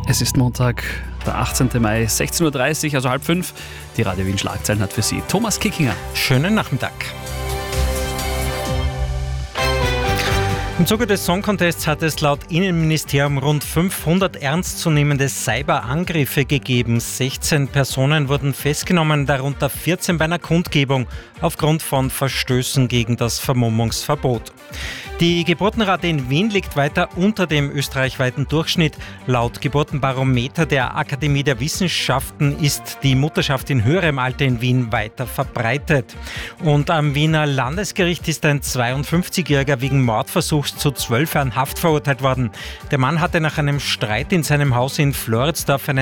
Es ist Montag, der 18. Mai, 16.30 Uhr, also 4:30. Die Radio Wien Schlagzeilen hat für Sie Thomas Kickinger. Schönen Nachmittag. Im Zuge des Song Contests hat es laut Innenministerium rund 500 ernstzunehmende Cyberangriffe gegeben. 16 Personen wurden festgenommen, darunter 14 bei einer Kundgebung aufgrund von Verstößen gegen das Vermummungsverbot. Die Geburtenrate in Wien liegt weiter unter dem österreichweiten Durchschnitt. Laut Geburtenbarometer der Akademie der Wissenschaften ist die Mutterschaft in höherem Alter in Wien weiter verbreitet. Und am Wiener Landesgericht ist ein 52-Jähriger wegen Mordversuchs zu 12 Jahren Haft verurteilt worden. Der Mann hatte nach einem Streit in seinem Haus in Floridsdorf einen